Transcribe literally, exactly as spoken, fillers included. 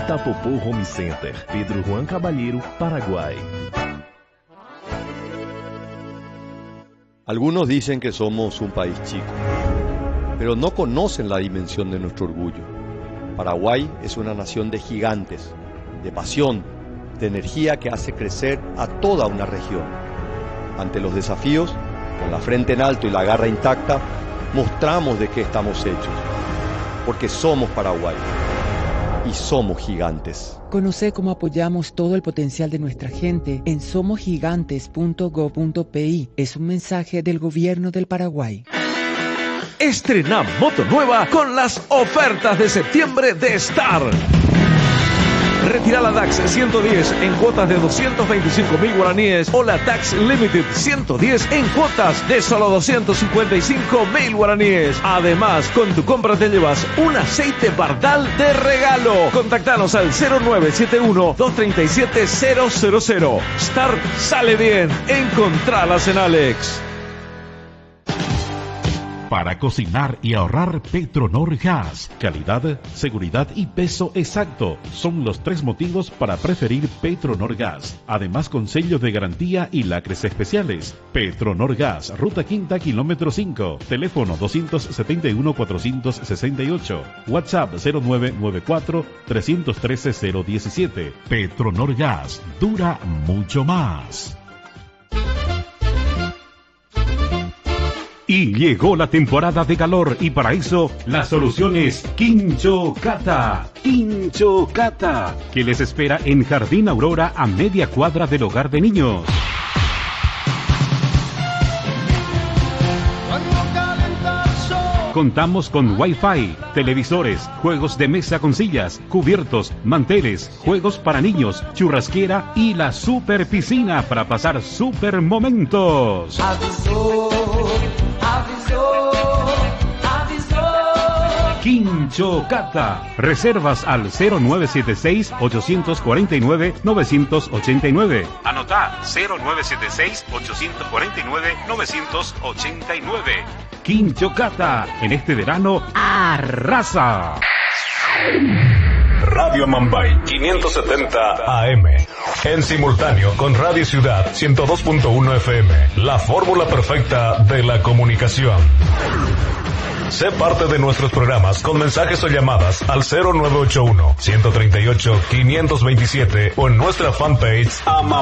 Itapopó Home Center, Pedro Juan Caballero, Paraguay. Algunos dicen que somos un país chico, pero no conocen la dimensión de nuestro orgullo. Paraguay es una nación de gigantes, de pasión, de energía que hace crecer a toda una región. Ante los desafíos, con la frente en alto y la garra intacta, mostramos de qué estamos hechos, porque somos Paraguay y somos gigantes. Conoce cómo apoyamos todo el potencial de nuestra gente en somos gigantes punto gob punto pi. Es un mensaje del Gobierno del Paraguay. Estrena moto nueva con las ofertas de septiembre de Star. Retira la DAX ciento diez en cuotas de doscientos veinticinco mil guaraníes o la DAX Limited ciento diez en cuotas de solo doscientos cincuenta y cinco mil guaraníes. Además, con tu compra te llevas un aceite Bardal de regalo. Contactanos al cero nueve siete uno, dos tres siete, cero cero cero. Star sale bien. Encontralas en Alex. Para cocinar y ahorrar, Petronor Gas. Calidad, seguridad y peso exacto son los tres motivos para preferir Petronor Gas. Además, con sellos de garantía y lacres especiales. Petronor Gas, Ruta Quinta, kilómetro cinco. Teléfono dos siete uno, cuatro seis ocho. WhatsApp cero nueve nueve cuatro, tres uno tres, cero uno siete. Petronor Gas, dura mucho más. Y llegó la temporada de calor y para eso la solución es Quincho Cata. Quincho Cata, que les espera en Jardín Aurora a media cuadra del hogar de niños. Contamos con Wi-Fi, televisores, juegos de mesa con sillas, cubiertos, manteles, juegos para niños, churrasquera y la super piscina para pasar super momentos. Avisó, avisó, avisó. Quincho Cata. Reservas al cero nueve siete seis, ocho cuatro nueve, nueve ocho nueve. Anotá cero nueve siete seis, ocho cuatro nueve, nueve ocho nueve. Quincho Cata, en este verano, arrasa. Radio Mambay quinientos setenta A M. En simultáneo con Radio Ciudad ciento dos punto uno F M. La fórmula perfecta de la comunicación. Sé parte de nuestros programas con mensajes o llamadas al cero nueve ocho uno, uno tres ocho, quinientos veintisiete o en nuestra fanpage Ama